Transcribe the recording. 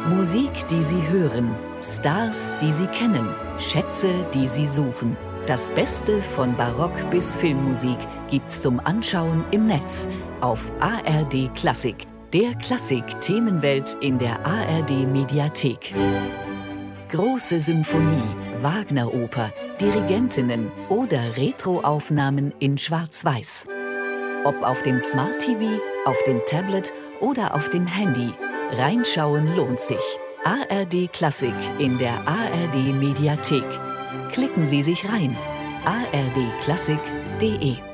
Musik, die Sie hören, Stars, die Sie kennen, Schätze, die Sie suchen. Das Beste von Barock bis Filmmusik gibt's zum Anschauen im Netz auf ARD Klassik, der Klassik-Themenwelt in der ARD Mediathek. Große Symphonie, Wagner-Oper, Dirigentinnen oder Retro-Aufnahmen in Schwarz-Weiß. Ob auf dem Smart TV, auf dem Tablet oder auf dem Handy. Reinschauen lohnt sich. ARD Klassik in der ARD Mediathek. Klicken Sie sich rein. ardklassik.de